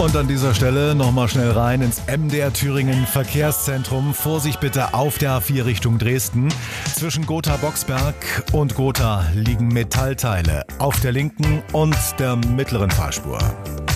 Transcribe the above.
Und an dieser Stelle nochmal schnell rein ins MDR Thüringen Verkehrszentrum. Vorsicht bitte auf der A4 Richtung Dresden. Zwischen Gotha-Boxberg und Gotha liegen Metallteile auf der linken und der mittleren Fahrspur.